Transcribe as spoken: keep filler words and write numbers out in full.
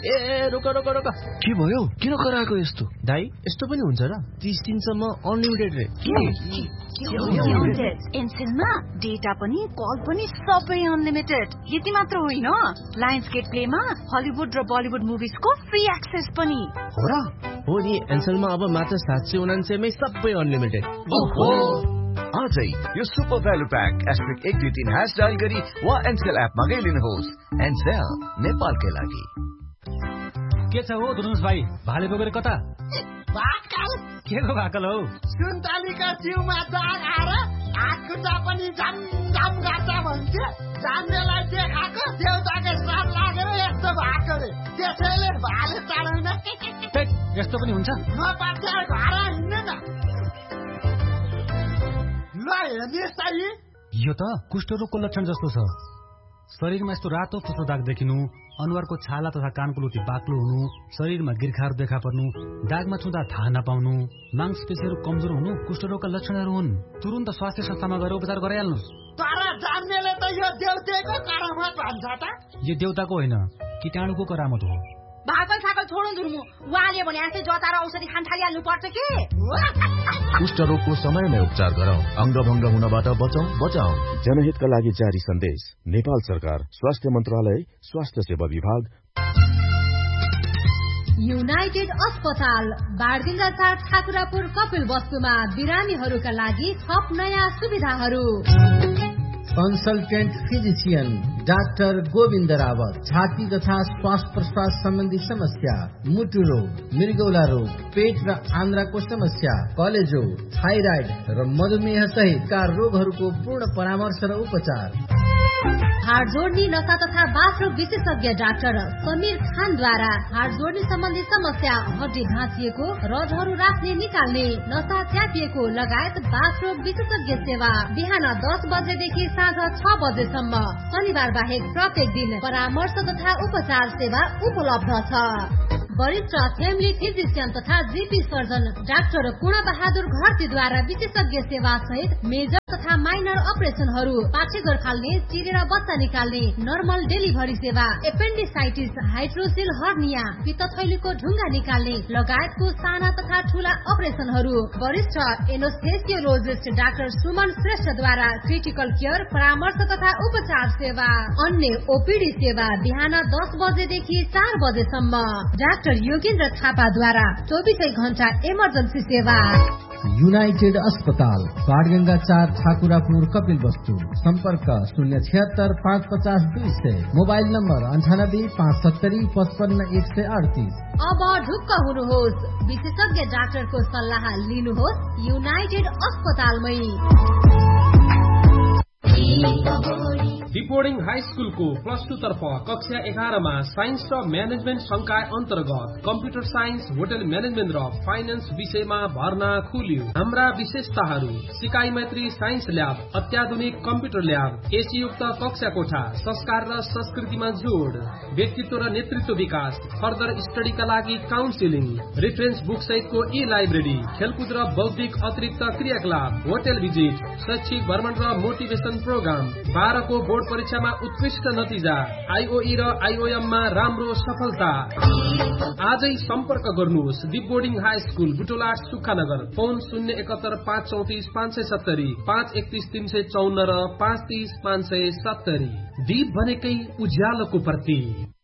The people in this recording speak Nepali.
ए रोक रोक रोक के भयो? किन कराएको यस्तो? दाइ यस्तो पनि हुन्छ र? तीस दिनसम्म अनलिमिटेड रे। एनसेलमा डेटा पनि कल पनि सबै अनलिमिटेड। यति मात्र होइन, लायन्स गेट प्लेमा हलिउड र बलिउड मुभिजको फ्री एक्सेस पनि हो र? हो नि, एनसेलमा अब मात्र सात सय उनान्सयमै सबै अनलिमिटेड। ओहो, आजै यो सुपर भ्यालु प्याक एस्ट्रिक एक दुई तीन ह्यास डायल गरी वा एनसेल एपमा गइलिनुहोस्। एनसेल नेपालकै लागि। के छ हो धुनुस भाइ, भाले बोकेर कता? भाकल के को भाकल हौ? सुन्तलीका जिउमा दाग आएर हात खुट्टा पनि झम झम गर्छ भन्छ। जान्नेलाई देखाएको देउताको श्राप लागेर यस्तो भएको रे, त्यसैले भाले चढाउन। यस्तो पनि हुन्छ? म पाछा घर हिँड्नु न। ल हेर्नुहोस् त, यो त कुष्ठरोगको लक्षण जस्तो छ। शरीरमा यस्तो रातो फुस्रो दाग देखिनु, अनुहारको छाला तथा कानको लुटी बाक्लो हुनु, शरीरमा गिर्खाहरू देखा पर्नु, दागमा छुँदा थाहा नपाउनु, मांसपेशीहरू कमजोर हुनु कुष्ठरोगका लक्षणहरू हुन्। तुरुन्त स्वास्थ्य संस्थामा गएर उपचार गराइहाल्नुहोस्। तर जान्नेले त यो देउतेको करामत भन्छ त। यो देउताको होइन, कीटाणुको करामत हो। भाकल साकल छोड्नु धुर्मु, उहाँले भने जस्तै जता र औषधि खान थालिहाल्नु पर्छ के? कुष्ठरोगको समयमै उपचार गरौँ, अङ्गभङ्ग हुनबाट बचाऊ बचाऊ। जनहितका लागि जारी सन्देश, नेपाल सरकार, स्वास्थ्य मन्त्रालय, स्वास्थ्य सेवा विभाग। युनाइटेड अस्पताल बारगंगा चार ठाकुरापुर कपिल वस्तुमा बिरामीहरूका लागि थप नयाँ सुविधाहरू। Consultant physician doctor Govind Rawat, छाती तथा श्वास प्रश्वास सम्बन्धी समस्या, मुटु रोग, मृगौला रोग, पेट र आन्द्राको समस्या, कलेजो, थाइराइड र मधुमेह सहितका रोगहरूको पूर्ण परामर्श र उपचार। हाड जोड्ने नसा तथा बाथरोग विशेषज्ञ डाक्टर समीर खानद्वारा हाड जोड्ने सम्बन्धी समस्या, हड्डी भाँचिएको, रडहरू राख्ने निकाल्ने, नसा च्यापिएको लगायत बाथरोग विशेषज्ञ सेवा बिहान दस बजेदेखि साँझ छ बजेसम्म, शनिबार बाहेक प्रत्येक दिन परामर्श तथा उपचार सेवा उपलब्ध छ। वरिष्ठ फ्यामिली फिजिशियन तथा जीपी सर्जन डाक्टर पूर्ण बहादुर घरतीद्वारा विशेषज्ञ सेवा सहित मेजर तथा माइनर अपरेसनहरू, पाठेघर फाल्ने, चिरेर बच्चा निकाल्ने, नर्मल डेलिभरी सेवा, एपेन्डिसाइटिस, हाइड्रोसिल हर्निया, पित्तथैलीको ढुङ्गा निकाल्ने लगायतको साना तथा ठूला अपरेसनहरू। वरिष्ठ एनोस्थेसियोलोजिस्ट डाक्टर सुमन श्रेष्ठद्वारा क्रिटिकल केयर, परामर्श तथा उपचार सेवा। अन्य ओपीडी सेवा बिहान दस बजेदेखि चार बजेसम्म। डाक्टर योगेन्द्र थापाद्वारा चौबिसै घण्टा इमर्जेन्सी सेवा। युनाइटेड अस्पताल बाणगंगा चार ठाकुरापुर कपिल वस्तु। सम्पर्क शून्य छिहत्तर पाँच पचास दुई सय। मोबाइल नम्बर अन्ठानब्बे पाँच सत्तरी पचपन्न एक सय अडतिस। अब ढुक्क हुनुहोस्, विशेषज्ञ डाक्टरको सल्लाह लिनुहोस् युनाइटेड अस्पतालमै। डिपोर्डिङ हाई स्कुलको प्लस टू तर्फ कक्षा एघारमा साइन्स र म्यानेजमेन्ट संकाय अन्तर्गत कम्प्युटर साइन्स, होटल म्यानेजमेन्ट र फाइनेन्स विषयमा भर्ना खुल्यो। हाम्रा विशेषताहरू: सिकाइ मैत्री साइन्स ल्याब, अत्याधुनिक कम्प्युटर ल्याब, एसीयुक्त कक्षा कोठा, संस्कार र संस्कृतिमा जोड, व्यक्तित्व र नेतृत्व विकास, फर्दर स्टडीका लागि काउन्सिलिङ, रेफरेन्स बुक सहितको ई लाइब्रेरी, खेलकुद र बौद्धिक अतिरिक्त क्रियाकलाप, होटल भिजिट, शैक्षिक भ्रमण र मोटिभेसन प्रोग्राम, बाह्रको बोर्ड परीक्षामा उत्कृष्ट नतिजा, आइओई र आइओएममा राम्रो सफलता। आजै सम्पर्क गर्नुहोस् डिपोर्डिङ हाई स्कुल, बुटोलाट, सुक्खानगर। फोन शून्य एकहत्तर पाँच चौतिस पाँच सय सत्तरी, पाँच एकतिस तीन सय चौन्न र पाँच तीस पाँच सय सत्तरी। दीप भनेकै उज्यालोको प्रतीक।